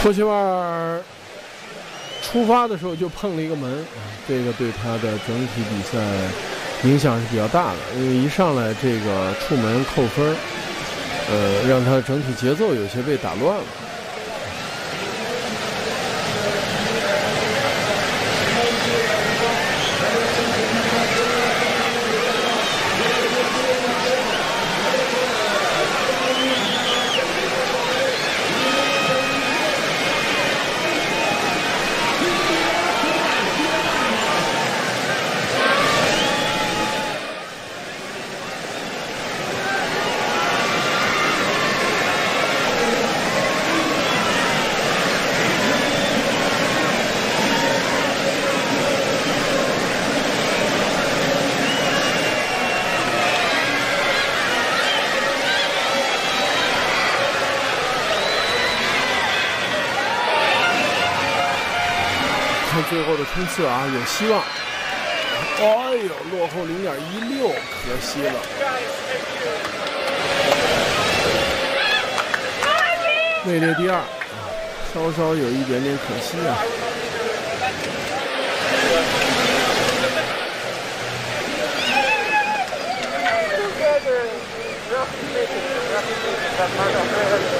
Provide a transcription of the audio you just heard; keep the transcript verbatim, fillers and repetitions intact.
霍切瓦尔出发的时候就碰了一个门，这个对他的整体比赛影响是比较大的，因为一上来这个触门扣分，呃，让他整体节奏有些被打乱了。最后的冲刺啊，有希望！哎呦，落后零点一六，可惜了。位列第二，稍稍有一点点可惜啊。 Together, roughly, roughly,